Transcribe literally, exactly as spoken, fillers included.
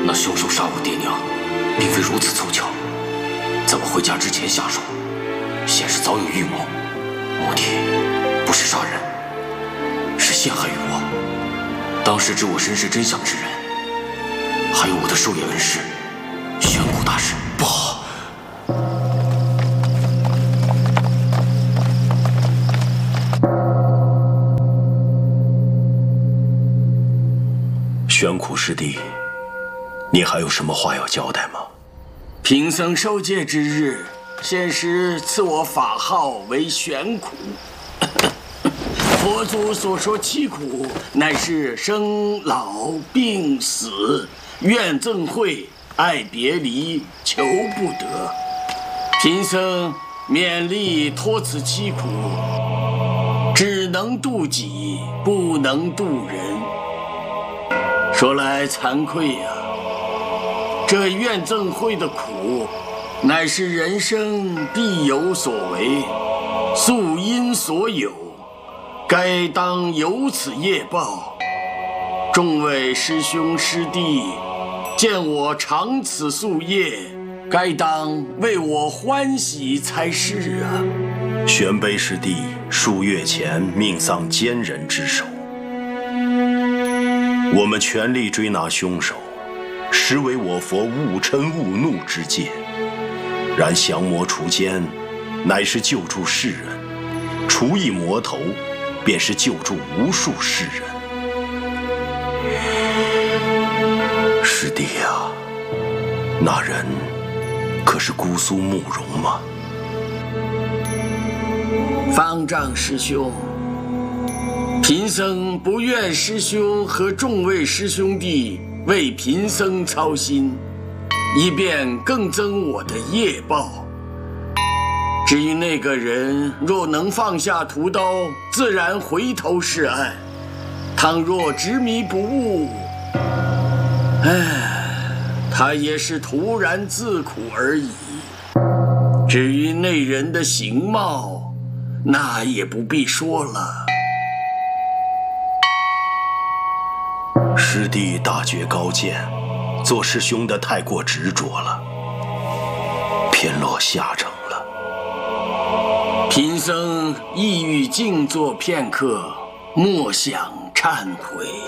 那凶手杀我爹娘，并非如此凑巧。在我回家之前下手，显是早有预谋，目的不是杀人，是陷害于我。当时知我身世真相之人，还有我的授业恩师玄谷大师。 不好！玄苦师弟，你还有什么话要交代吗？ 贫僧受戒之日，仙师赐我法号为玄苦。佛祖所说七苦，乃是生老病死、怨憎会、爱别离、求不得。贫僧勉力脱此七苦，只能渡己，不能渡人。说来惭愧呀、啊。这怨憎会的苦，乃是人生必有所为，宿因所有，该当有此业报。众位师兄师弟，见我偿此宿业，该当为我欢喜才是啊！ 玄悲师弟数月前命丧奸人之手，我们全力追拿凶手，实为我佛勿嗔勿怒之戒。然降魔除奸，乃是救助世人；除一魔头，便是救助无数世人。师弟呀，那人可是姑苏慕容吗？ 方丈师兄，贫僧不愿师兄和众位师兄弟为贫僧操心，以便更增我的业报。至于那个人，若能放下屠刀，自然回头是岸；倘若执迷不悟，唉，他也是徒然自苦而已。至于那人的形貌，那也不必说了。 师弟大觉高见，做师兄的太过执着了，偏落下乘了。 贫僧意欲静坐片刻，莫想忏悔。